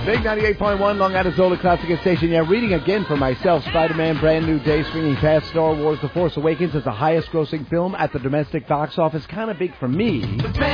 Big 98.1 Long Island Zola Classic Station. Yeah, reading again for myself. Spider-Man Brand New Day swinging past Star Wars The Force Awakens as the highest grossing film at the domestic box office. Kind of big for me.